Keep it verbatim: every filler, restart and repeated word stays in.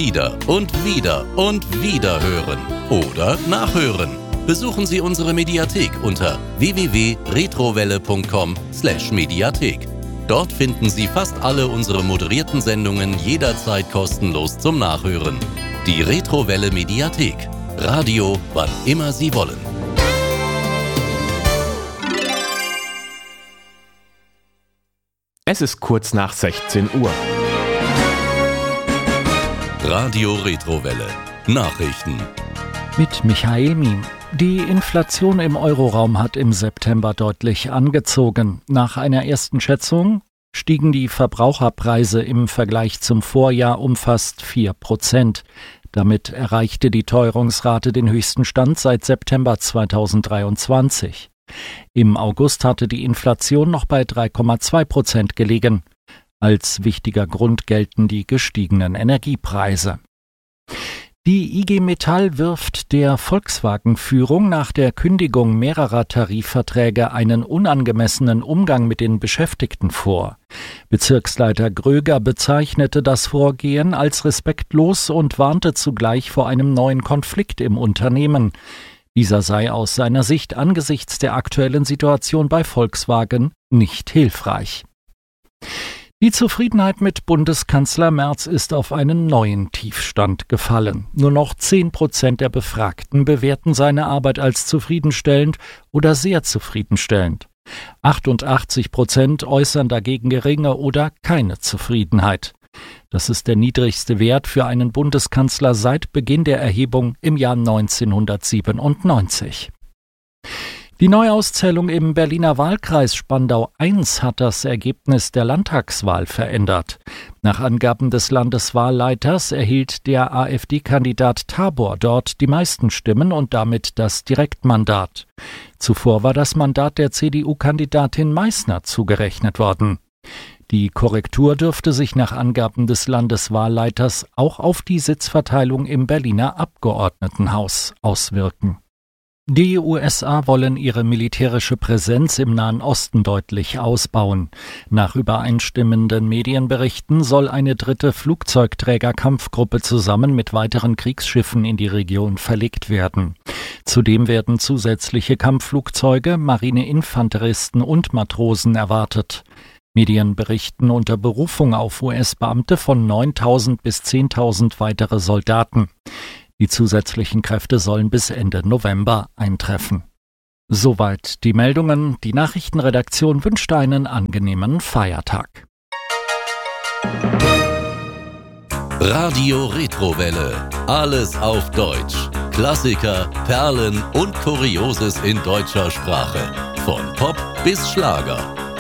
wieder und wieder und wieder hören oder nachhören. Besuchen Sie unsere Mediathek unter w w w punkt retrowelle punkt com slash mediathek. Dort finden Sie fast alle unsere moderierten Sendungen jederzeit kostenlos zum Nachhören. Die Retrowelle Mediathek. Radio, wann immer Sie wollen. Es ist kurz nach sechzehn Uhr. Radio Retrowelle. Nachrichten. Mit Michael Miem. Die Inflation im Euroraum hat im September deutlich angezogen. Nach einer ersten Schätzung stiegen die Verbraucherpreise im Vergleich zum Vorjahr um fast vier Prozent. Damit erreichte die Teuerungsrate den höchsten Stand seit September zweitausenddreiundzwanzig. Im August hatte die Inflation noch bei drei Komma zwei Prozent gelegen. Als wichtiger Grund gelten die gestiegenen Energiepreise. Die I G Metall wirft der Volkswagen-Führung nach der Kündigung mehrerer Tarifverträge einen unangemessenen Umgang mit den Beschäftigten vor. Bezirksleiter Gröger bezeichnete das Vorgehen als respektlos und warnte zugleich vor einem neuen Konflikt im Unternehmen. Dieser sei aus seiner Sicht angesichts der aktuellen Situation bei Volkswagen nicht hilfreich. Die Zufriedenheit mit Bundeskanzler Merz ist auf einen neuen Tiefstand gefallen. Nur noch zehn Prozent der Befragten bewerten seine Arbeit als zufriedenstellend oder sehr zufriedenstellend. achtundachtzig Prozent äußern dagegen geringe oder keine Zufriedenheit. Das ist der niedrigste Wert für einen Bundeskanzler seit Beginn der Erhebung im Jahr neunzehnhundertsiebenundneunzig. Die Neuauszählung im Berliner Wahlkreis Spandau eins hat das Ergebnis der Landtagswahl verändert. Nach Angaben des Landeswahlleiters erhielt der AfD-Kandidat Tabor dort die meisten Stimmen und damit das Direktmandat. Zuvor war das Mandat der C D U-Kandidatin Meissner zugerechnet worden. Die Korrektur dürfte sich nach Angaben des Landeswahlleiters auch auf die Sitzverteilung im Berliner Abgeordnetenhaus auswirken. Die U S A wollen ihre militärische Präsenz im Nahen Osten deutlich ausbauen. Nach übereinstimmenden Medienberichten soll eine dritte Flugzeugträgerkampfgruppe zusammen mit weiteren Kriegsschiffen in die Region verlegt werden. Zudem werden zusätzliche Kampfflugzeuge, Marineinfanteristen und Matrosen erwartet. Medien berichten unter Berufung auf U S-Beamte von neuntausend bis zehntausend weitere Soldaten. Die zusätzlichen Kräfte sollen bis Ende November eintreffen. Soweit die Meldungen. Die Nachrichtenredaktion wünscht einen angenehmen Feiertag. Radio Retrowelle. Alles auf Deutsch. Klassiker, Perlen und Kurioses in deutscher Sprache. Von Pop bis Schlager.